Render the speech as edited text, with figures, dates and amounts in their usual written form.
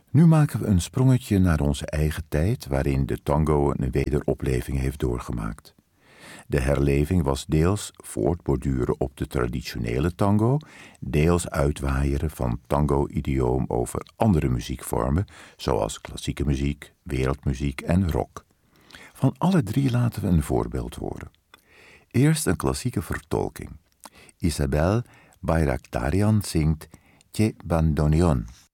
Nu maken we een sprongetje naar onze eigen tijd, waarin de tango een wederopleving heeft doorgemaakt. De herleving was deels voortborduren op de traditionele tango, deels uitwaaieren van tango-idioom over andere muziekvormen, zoals klassieke muziek, wereldmuziek en rock. Van alle drie laten we een voorbeeld horen. Eerst een klassieke vertolking. Isabel Bayraktarian zingt Che Bandoneon.